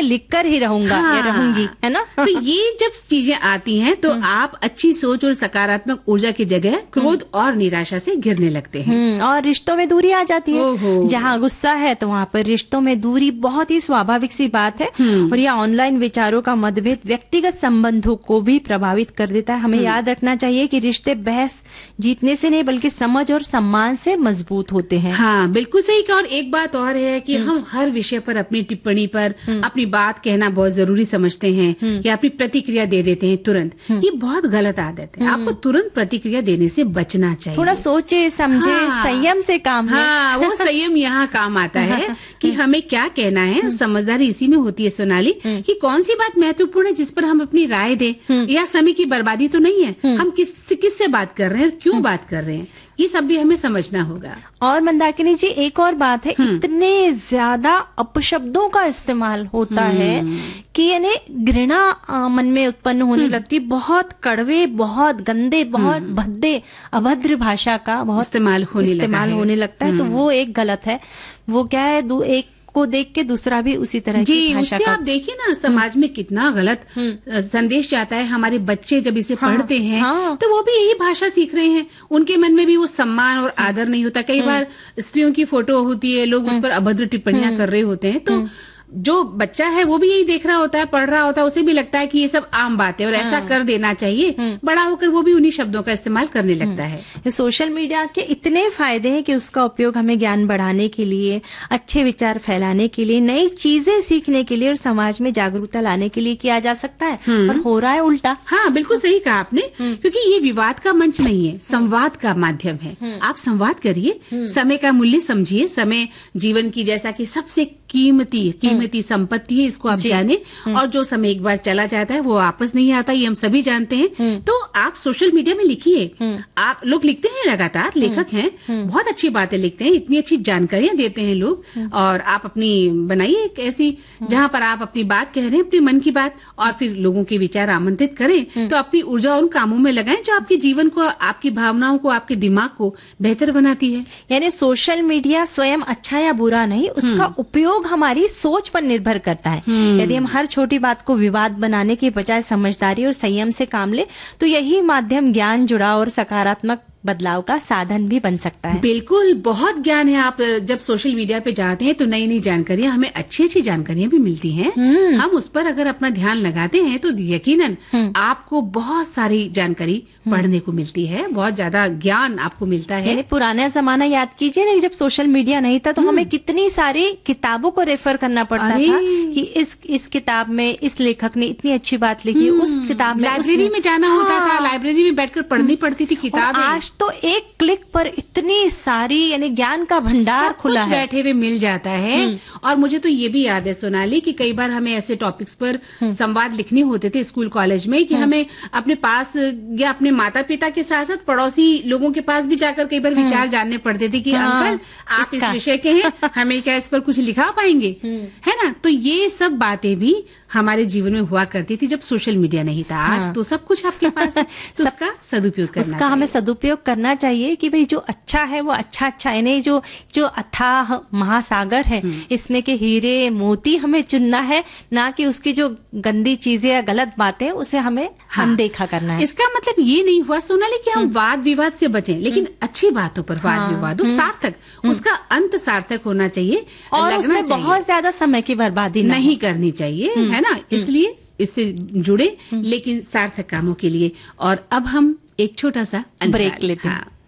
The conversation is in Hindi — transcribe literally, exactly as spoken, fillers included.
मैं लिख कर ही रहूंगा हाँ, या रहूंगी, है ना। तो ये जब चीजें आती हैं तो आप अच्छी सोच और सकारात्मक ऊर्जा की जगह क्रोध और निराशा से घिरने लगते हैं और रिश्तों में दूरी आ जाती है। जहाँ गुस्सा है तो वहाँ पर रिश्तों में दूरी बहुत ही स्वाभाविक सी बात है। और यह ऑनलाइन विचारों का मतभेद व्यक्तिगत संबंधों को भी प्रभावित कर देता है। हमें याद रखना चाहिए कि रिश्ते बहस जीतने से नहीं बल्कि समझ और सम्मान से मजबूत होते हैं। हाँ बिल्कुल सही। और एक बात और है कि हम हर विषय पर अपनी टिप्पणी पर अपनी बात कहना बहुत जरूरी समझते हैं या अपनी प्रतिक्रिया दे देते हैं तुरंत। ये बहुत गलत आदत है। आपको तुरंत प्रतिक्रिया देने से बचना चाहिए। थोड़ा सोचे समझे हाँ, संयम से काम ले। हाँ वो संयम यहाँ काम आता है कि हमें क्या कहना है। और समझदारी इसी में होती है सोनाली कि कौन सी बात महत्वपूर्ण है जिस पर हम अपनी राय दें। या समय की बर्बादी तो नहीं है। हम किस किससे बात कर रहे हैं और क्यों बात कर रहे हैं, ये सब भी हमें समझना होगा। और मंदाकिनी जी एक और बात है, इतने ज्यादा अपशब्दों का इस्तेमाल होता है कि यानी घृणा मन में उत्पन्न होने लगती। बहुत कड़वे, बहुत गंदे, बहुत भद्दे, अभद्र भाषा का बहुत इस्तेमाल होने इस्तेमाल होने लगता है। तो वो एक गलत है। वो क्या है, एक को देख के दूसरा भी उसी तरह जी की भाषा उससे का... आप देखिए ना समाज में कितना गलत संदेश जाता है। हमारे बच्चे जब इसे हाँ, पढ़ते हैं हाँ, तो वो भी यही भाषा सीख रहे हैं। उनके मन में भी वो सम्मान और आदर नहीं होता। कई बार स्त्रियों की फोटो होती है, लोग उस पर अभद्र टिप्पणियां कर रहे होते हैं। तो जो बच्चा है वो भी यही देख रहा होता है, पढ़ रहा होता है, उसे भी लगता है कि ये सब आम बात है और ऐसा कर देना चाहिए। बड़ा होकर वो भी उन्हीं शब्दों का इस्तेमाल करने लगता है। सोशल मीडिया के इतने फायदे हैं कि उसका उपयोग हमें ज्ञान बढ़ाने के लिए, अच्छे विचार फैलाने के लिए, नई चीजें सीखने के लिए और समाज में जागरूकता लाने के लिए किया जा सकता है। पर हो रहा है उल्टा। हाँ बिल्कुल सही कहा आपने, क्योंकि ये विवाद का मंच नहीं है, संवाद का माध्यम है। आप संवाद करिए, समय का मूल्य समझिए। समय जीवन की जैसा कि सबसे कीमती कीमती संपत्ति है, इसको आप जाने। और जो समय एक बार चला जाता है वो वापस नहीं आता, ये हम सभी जानते हैं। तो आप सोशल मीडिया में लिखिए। आप लोग लिखते हैं लगातार, लेखक हैं, बहुत अच्छी बातें लिखते हैं, इतनी अच्छी जानकारियां देते हैं लोग। और आप अपनी बनाइए एक ऐसी जहां पर आप अपनी बात कह रहे हैं, अपने मन की बात, और फिर लोगों के विचार आमंत्रित करें। तो अपनी ऊर्जा उन कामों में लगाएं जो आपके जीवन को, आपकी भावनाओं को, आपके दिमाग को बेहतर बनाती है। यानी सोशल मीडिया स्वयं अच्छा या बुरा नहीं, उसका उपयोग हमारी सोच पर निर्भर करता है। यदि हम हर छोटी बात को विवाद बनाने के बजाय समझदारी और संयम से काम ले तो यही माध्यम ज्ञान, जुड़ाव और सकारात्मक बदलाव का साधन भी बन सकता है। बिल्कुल, बहुत ज्ञान है। आप जब सोशल मीडिया पे जाते हैं तो नई नई जानकारियां, हमें अच्छी अच्छी जानकारियां भी मिलती हैं। हम उस पर अगर अपना ध्यान लगाते हैं तो यकीनन आपको बहुत सारी जानकारी पढ़ने को मिलती है, बहुत ज्यादा ज्ञान आपको मिलता है। यानी पुराना जमाना याद कीजिए ना, जब सोशल मीडिया नहीं था तो हमें कितनी सारी किताबों को रेफर करना पड़ता था कि इस इस किताब में इस लेखक ने इतनी अच्छी बात लिखी, उस किताब में लाइब्रेरी में जाना होता था, लाइब्रेरी में बैठकर पढ़नी पड़ती थी किताबें। आज तो एक क्लिक पर इतनी सारी यानी ज्ञान का भंडार खुला है, बैठे हुए मिल जाता है। और मुझे तो ये भी याद है सोनाली कि कई बार हमें ऐसे टॉपिक्स पर संवाद लिखने होते थे स्कूल कॉलेज में कि हमें अपने पास या अपने माता पिता के साथ साथ पड़ोसी लोगों के पास भी जाकर कई बार विचार जानने पड़ते थे कि हाँ, अंकल आप इस विषय के हैं, हमें क्या इस पर कुछ लिखा पाएंगे, है ना। तो ये सब बातें भी हमारे जीवन में हुआ करती थी जब सोशल मीडिया नहीं था। आज हाँ। तो सब कुछ आपके पास, तो उसका सदुपयोग करना उसका हमें सदुपयोग करना चाहिए कि भाई जो अच्छा है वो अच्छा अच्छा, यानी जो जो अथाह महासागर है इसमें के हीरे मोती हमें चुनना है, ना कि उसकी जो गंदी चीजें या गलत बातें उसे हमें हाँ। अनदेखा करना है। इसका मतलब ये नहीं हुआ सोनाली कि हम वाद विवाद से बचें, लेकिन अच्छी बातों पर वाद हाँ। विवाद हो, सार्थक, उसका अंत सार्थक होना चाहिए और उसमें बहुत ज्यादा समय की बर्बादी नहीं करनी चाहिए, है ना। इसलिए इससे जुड़े लेकिन सार्थक कामों के लिए। और अब हम एक छोटा सा ब्रेक लेते हैं। हाँ।